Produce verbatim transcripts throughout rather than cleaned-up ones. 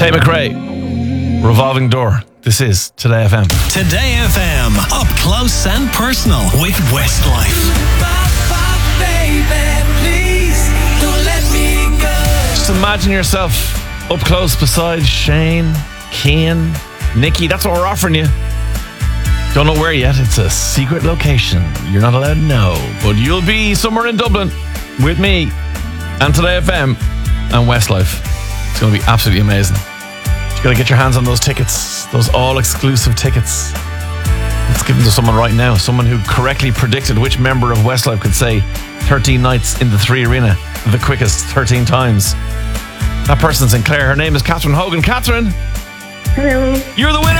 Tate McRae, Revolving Door. This is Today F M. Today F M, up close and personal with Westlife. Just imagine yourself up close beside Shane, Cian, Nikki. That's what we're offering you. Don't know where yet. It's a secret location. You're not allowed to know. But you'll be somewhere in Dublin with me and Today F M and Westlife. It's going to be absolutely amazing. You got to get your hands on those tickets, those all-exclusive tickets. Let's give them to someone right now, someone who correctly predicted which member of Westlife could say thirteen nights in the Three Arena the quickest thirteen times. That person's in Clare. Her name is Catherine Hogan. Catherine! Hello. You're the winner!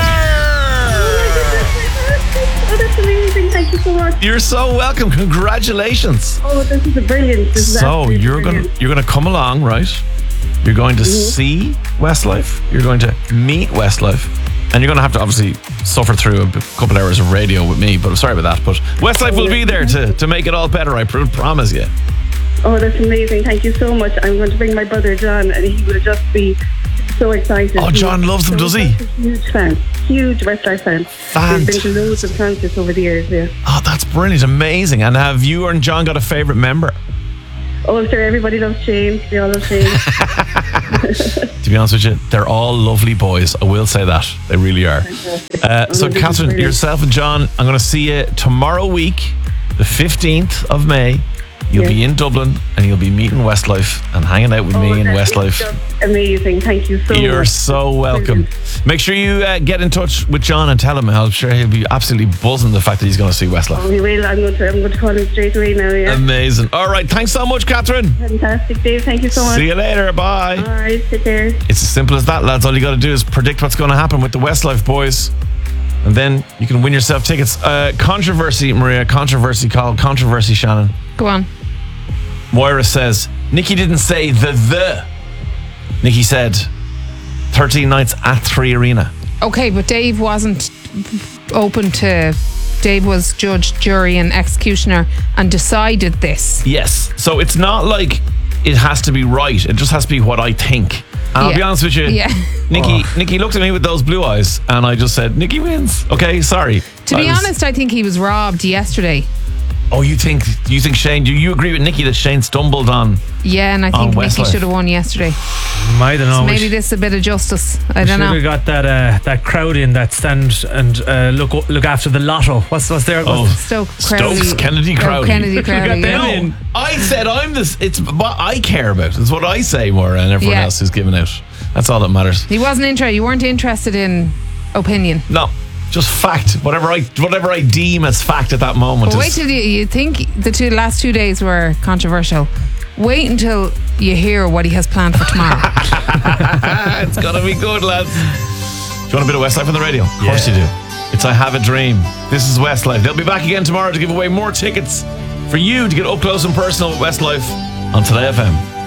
Oh, that's amazing. Thank you so much. You're so welcome. Congratulations. Oh, this is a brilliant. This is So you're brilliant. gonna you're gonna come along, right? You're going to Mm-hmm. see Westlife. You're going to meet Westlife. And you're going to have to obviously suffer through a b- couple hours of radio with me, but I'm sorry about that. But Westlife will be there to, to make it all better, I pr- promise you. Oh, that's amazing. Thank you so much. I'm going to bring my brother John, and he will just be so excited. Oh, John He's loves them, so does he? such a huge fan. Huge Westlife fan. We've been to loads of concerts over the years, yeah. Oh, that's brilliant. Amazing. And have you and John got a favourite member? Oh, sure, everybody loves Shane. We all love Shane. To be honest with you, they're all lovely boys. I will say that. They really are. Uh, so, Oh, this is Catherine, brilliant. yourself and John, I'm going to see you tomorrow week, the fifteenth of May. You'll Yeah. be in Dublin and you'll be meeting Westlife and hanging out with me Oh, in that is Westlife. just amazing. Thank you so You're much. so welcome. Brilliant. Make sure you uh, get in touch with John and tell him. I'm sure he'll be absolutely buzzing the fact that he's going to see Westlife. Oh, he will. I'm going to, I'm going to call him straight away now, yeah. Amazing. All right. Thanks so much, Catherine. Fantastic, Dave. Thank you so much. See you later. Bye. All right, take care. It's as simple as that, lads. All you got to do is predict what's going to happen with the Westlife boys. And then you can win yourself tickets. Uh, controversy, Maria. Controversy, called Controversy, Shannon. Go on. Moira says, Nikki didn't say the the. Nikki said thirteen nights at Three Arena. Okay, but Dave wasn't open to. Dave was judge, jury, and executioner and decided this. Yes. So it's not like it has to be right. It just has to be what I think. And I'll Yeah. be honest with you, Yeah. Nikki, Nikki looked at me with those blue eyes and I just said, Nikki wins. Okay, sorry. To be I was- honest, I think he was robbed yesterday. Oh, you think you think Shane, do you agree with Nikki that Shane stumbled on? Yeah, and I On think Nicky Westlife. should have won yesterday. I don't know. So we maybe sh- this is a bit of justice. I we don't should know. have got that uh, that crowd in that stand and uh, look look after the lotto. What's what's there? Oh, What's, Stoke Stokes, Crowley. Kennedy Oh, Crowley. Kennedy got Crowley. them yeah. in. No, I said I'm this. It's what I care about. It's what I say more, and everyone Yeah. else who's giving out. That's all that matters. He wasn't interested. You weren't interested in opinion. No, just fact. Whatever I whatever I deem as fact at that moment. But is, wait till you, you think the two last two days were controversial. Wait until you hear what he has planned for tomorrow. it's gonna be good, lads. Do you want a bit of Westlife on the radio? Of course you do. It's I Have a Dream. This is Westlife. They'll be back again tomorrow to give away more tickets for you to get up close and personal with Westlife on Today F M.